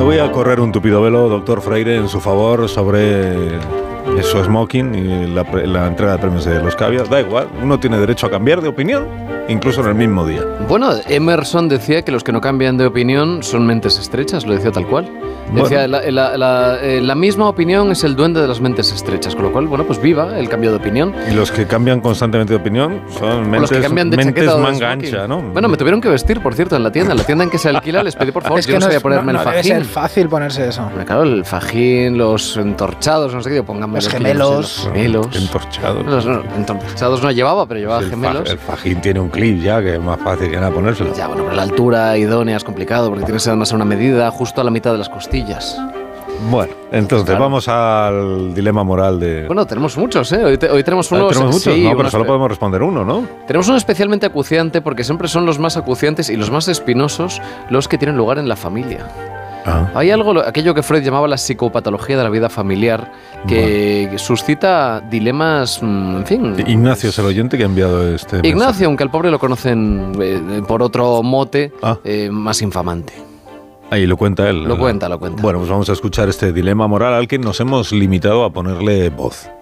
voy a correr un tupido velo, doctor Freire, en su favor sobre su smoking y la entrega de premios de los Caviar. Da igual, uno tiene derecho a cambiar de opinión, incluso en el mismo día. Bueno, Emerson decía que los que no cambian de opinión son mentes estrechas, lo decía tal cual. Decía, la misma opinión es el duende de las mentes estrechas, con lo cual, bueno, pues viva el cambio de opinión. Y los que cambian constantemente de opinión son mentes, los que cambian de mentes manga ancha, ¿no? Bueno, me tuvieron que vestir, por cierto, en la tienda en que se alquila, les pedí por favor, es que yo no sabía ponerme el fajín. Debe ser fácil ponerse eso. Bueno, claro, el fajín, los entorchados, no sé qué, pónganme los gemelos. Los gemelos. Entorchados. Entorchados no llevaba, pero llevaba gemelos. El fajín tiene un clip ya, que es más fácil que nada ponérselo. Ya, bueno, pero la altura idónea es complicado, porque tienes además una medida justo a la mitad de las costillas. Bueno, entonces claro, vamos al dilema moral de... Bueno, tenemos muchos, ¿eh? Hoy tenemos unos... Tenemos muchos, sí, no, pero solo podemos responder uno, ¿no? Tenemos uno especialmente acuciante porque siempre son los más acuciantes y los más espinosos los que tienen lugar en la familia. Hay aquello que Freud llamaba la psicopatología de la vida familiar, que suscita dilemas, en fin... Ignacio es el oyente que ha enviado este Ignacio, mensaje. aunque al pobre lo conocen por otro mote más infamante. Ahí lo cuenta él. Lo cuenta. Bueno, pues vamos a escuchar este dilema moral al que nos hemos limitado a ponerle voz.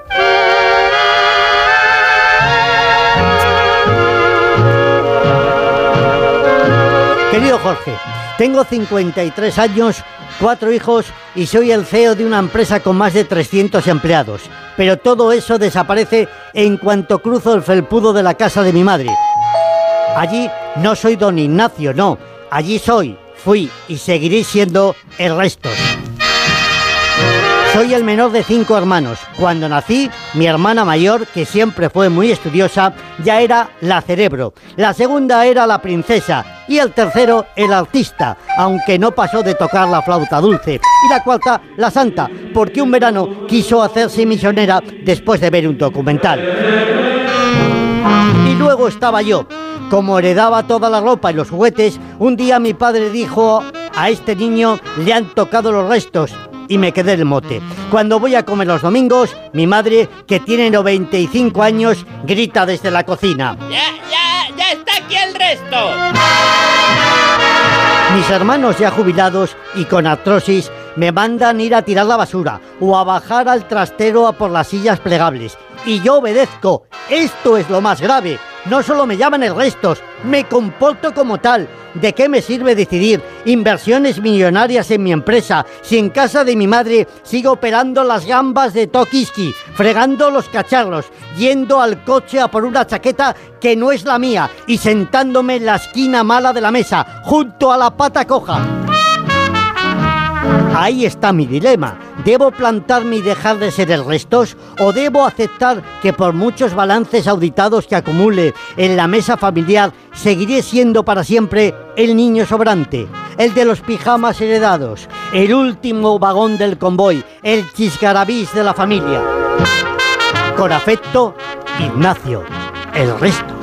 Querido Jorge, tengo 53 años, 4 hijos y soy el CEO de una empresa con más de 300 empleados. Pero todo eso desaparece en cuanto cruzo el felpudo de la casa de mi madre. Allí no soy don Ignacio, no. Allí fui y seguiré siendo el Restos. Soy el menor de 5 hermanos. Cuando nací, mi hermana mayor, que siempre fue muy estudiosa, ya era la Cerebro. La segunda era la Princesa y el tercero el Artista, aunque no pasó de tocar la flauta dulce. Y la cuarta, la Santa, porque un verano quiso hacerse misionera después de ver un documental. Y luego estaba yo. Como heredaba toda la ropa y los juguetes, un día mi padre dijo: a este niño le han tocado los restos. Y me quedé el mote. Cuando voy a comer los domingos, mi madre, que tiene 95 años, grita desde la cocina: ¡Ya está aquí el resto! Mis hermanos ya jubilados y con artrosis me mandan ir a tirar la basura o a bajar al trastero a por las sillas plegables. Y yo obedezco. Esto es lo más grave. No solo me llaman el Restos, me comporto como tal. ¿De qué me sirve decidir inversiones millonarias en mi empresa si en casa de mi madre sigo operando las gambas de Tokiski, fregando los cacharros, yendo al coche a por una chaqueta que no es la mía y sentándome en la esquina mala de la mesa, junto a la pata coja? Ahí está mi dilema. ¿Debo plantarme y dejar de ser el Restos? ¿O debo aceptar que por muchos balances auditados que acumule en la mesa familiar, seguiré siendo para siempre el niño sobrante, el de los pijamas heredados, el último vagón del convoy, el chiscarabís de la familia? Con afecto, Ignacio, el Restos.